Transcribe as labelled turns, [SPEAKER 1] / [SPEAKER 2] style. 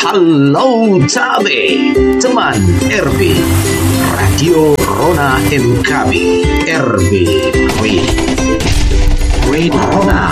[SPEAKER 1] Halo Cabe, teman RB, Radio Rona MKB, RB